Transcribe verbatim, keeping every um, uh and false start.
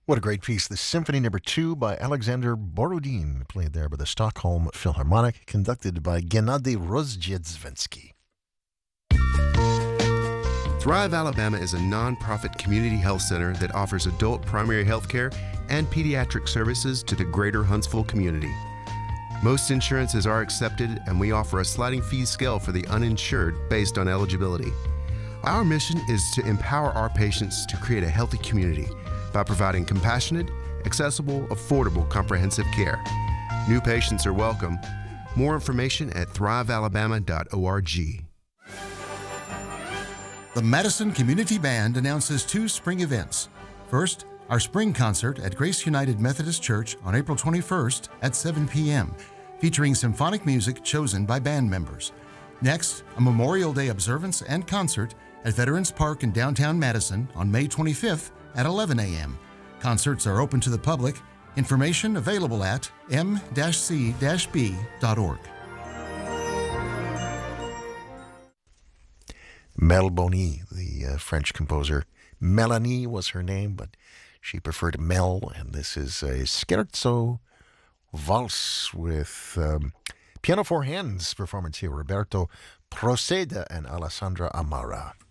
What a great piece. The Symphony Number Two by Alexander Borodin, played there by the Stockholm Philharmonic, conducted by Gennady Rozdziedziwski. Thrive Alabama is a nonprofit community health center that offers adult primary health care and pediatric services to the greater Huntsville community. Most insurances are accepted, and we offer a sliding fee scale for the uninsured based on eligibility. Our mission is to empower our patients to create a healthy community by providing compassionate, accessible, affordable, comprehensive care. New patients are welcome. More information at thrive alabama dot org. The Madison Community Band announces two spring events. First, our spring concert at Grace United Methodist Church on April twenty-first at seven p.m., featuring symphonic music chosen by band members. Next, a Memorial Day observance and concert at Veterans Park in downtown Madison on May twenty-fifth at eleven a.m. Concerts are open to the public. Information available at m c b dot org. Mel Boni, the uh, French composer. Melanie was her name, but she preferred Mel, and this is a scherzo valse with um, piano for hands performance here. Roberto Proceda and Alessandra Amara.